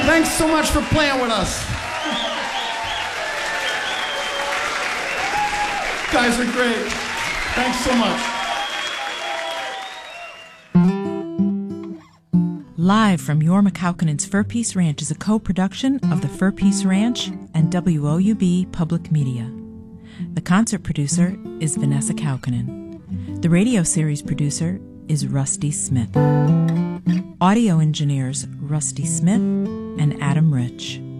Thanks so much for playing with us. You guys are great. Thanks so much. Live from Jorma Kaukonen's Fur Peace Ranch is a co-production of the Fur Peace Ranch and WOUB Public Media. The concert producer is Vanessa Kaukonen. The radio series producer is Rusty Smith. Audio engineers Rusty Smith and Adam Rich.